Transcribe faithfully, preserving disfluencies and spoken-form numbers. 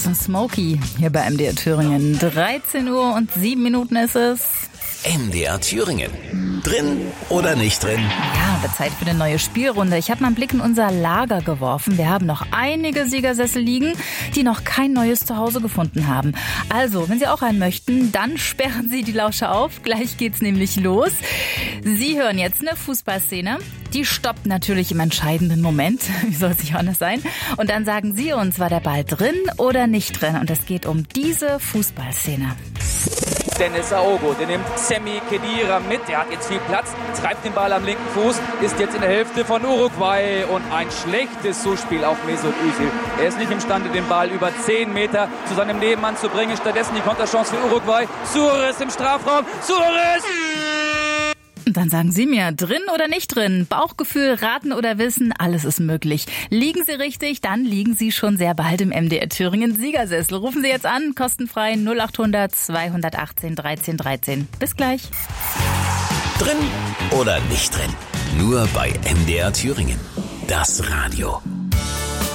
Boss und Smokey hier bei M D R Thüringen. dreizehn Uhr und sieben Minuten ist es. M D R Thüringen. Drin oder nicht drin? Ja, wird Zeit für eine neue Spielrunde. Ich habe mal einen Blick in unser Lager geworfen. Wir haben noch einige Siegersessel liegen, die noch kein neues Zuhause gefunden haben. Also, wenn Sie auch einen möchten, dann sperren Sie die Lauscher auf. Gleich geht's nämlich los. Sie hören jetzt eine Fußballszene. Die stoppt natürlich im entscheidenden Moment. Wie soll es nicht anders sein? Und dann sagen Sie uns, war der Ball drin oder nicht drin? Und es geht um diese Fußballszene. Dennis Aogo, der nimmt Sami Khedira mit, der hat jetzt viel Platz, treibt den Ball am linken Fuß, ist jetzt in der Hälfte von Uruguay und ein schlechtes Zuspiel auf Mesut Özil. Er ist nicht imstande, den Ball über zehn Meter zu seinem Nebenmann zu bringen, stattdessen die Konterchance für Uruguay. Suarez im Strafraum, Suarez! Und dann sagen Sie mir, drin oder nicht drin? Bauchgefühl, raten oder wissen, alles ist möglich. Liegen Sie richtig, dann liegen Sie schon sehr bald im M D R Thüringen Siegersessel. Rufen Sie jetzt an, kostenfrei null acht hundert zweihundertachtzehn dreizehn dreizehn. Bis gleich. Drin oder nicht drin? Nur bei M D R Thüringen. Das Radio.